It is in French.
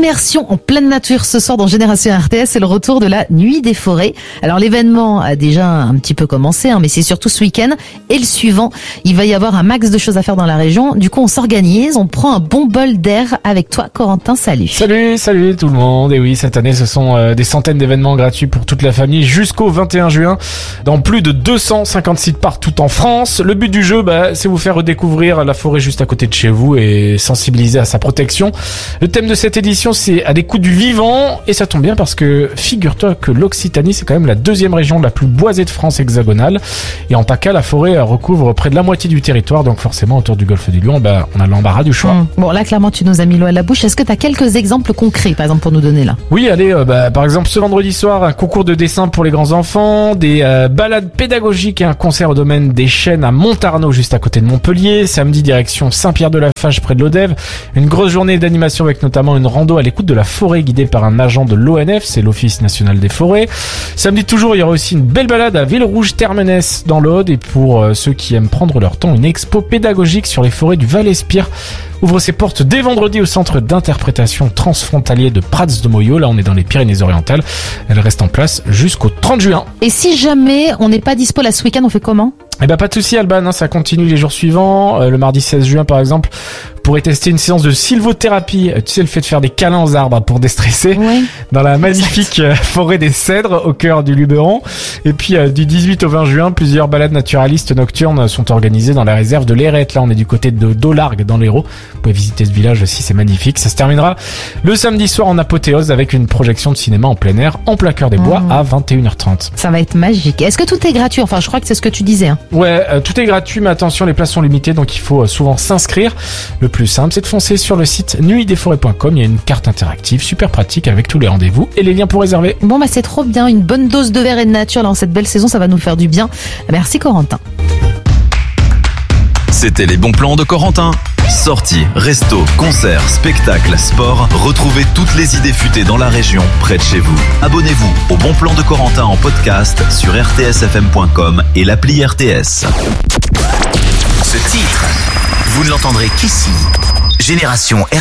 immersion en pleine nature ce soir dans Génération RTS, c'est le retour de la Nuit des Forêts. Alors l'événement a déjà un petit peu commencé, mais c'est surtout ce week-end et le suivant. Il va y avoir un max de choses à faire dans la région. Du coup, on s'organise, on prend un bon bol d'air avec toi, Corentin. Salut. Salut tout le monde. Et oui, cette année, ce sont des centaines d'événements gratuits pour toute la famille jusqu'au 21 juin dans plus de 250 sites partout en France. Le but du jeu, c'est vous faire redécouvrir la forêt juste à côté de chez vous et sensibiliser à sa protection. Le thème de cette édition, c'est à l'écoute du vivant, et ça tombe bien parce que figure-toi que l'Occitanie, c'est quand même la deuxième région la plus boisée de France hexagonale, et en PACA, la forêt recouvre près de la moitié du territoire, donc forcément autour du golfe du Lion, on a l'embarras du choix. Bon, là clairement tu nous as mis l'eau à la bouche. Est-ce que tu as quelques exemples concrets, par exemple, pour nous donner là? Oui, allez, par exemple ce vendredi soir, un concours de dessin pour les grands enfants, des balades pédagogiques et un concert au domaine des Chênes à Montarnot, juste à côté de Montpellier. Samedi, direction Saint-Pierre-de-la-Fage près de l'Odève, une grosse journée d'animation avec notamment une rando à l'écoute de la forêt guidée par un agent de l'ONF, c'est l'Office National des Forêts. Samedi toujours, il y aura aussi une belle balade à Villerouge-Termenès dans l'Aude, et pour ceux qui aiment prendre leur temps, une expo pédagogique sur les forêts du Val-Espire ouvre ses portes dès vendredi au centre d'interprétation transfrontalier de Prats de Moyo. Là, on est dans les Pyrénées-Orientales. Elle reste en place jusqu'au 30 juin. Et si jamais on n'est pas dispo là ce week-end, on fait comment? Pas de souci, Alban, ça continue les jours suivants. Le mardi 16 juin, par exemple, vous pourrez tester une séance de sylvothérapie. Tu sais, le fait de faire des câlins aux arbres pour déstresser. Oui. Dans la magnifique forêt des Cèdres, au cœur du Luberon. Et puis, du 18 au 20 juin, plusieurs balades naturalistes nocturnes sont organisées dans la réserve de l'Érette. Là, on est du côté de Dolargue, dans l'Hérault. Vous pouvez visiter ce village aussi, c'est magnifique. Ça se terminera le samedi soir en apothéose avec une projection de cinéma en plein air, en plein cœur des bois, à 21h30. Ça va être magique. Est-ce que tout est gratuit? Enfin, je crois que c'est ce que tu disais. Ouais, tout est gratuit, mais attention, les places sont limitées, donc il faut souvent s'inscrire. Le plus simple, c'est de foncer sur le site nuitdesforêts.com. Il y a une carte interactive super pratique avec tous les rendez-vous et les liens pour réserver. Bon, c'est trop bien. Une bonne dose de verre et de nature dans cette belle saison, ça va nous faire du bien. Merci, Corentin. C'était les bons plans de Corentin. Sorties, restos, concerts, spectacles, sport. Retrouvez toutes les idées futées dans la région, près de chez vous. Abonnez-vous au Bon Plan de Corentin en podcast sur rtsfm.com et l'appli RTS. Ce titre, vous ne l'entendrez qu'ici. Génération RTS.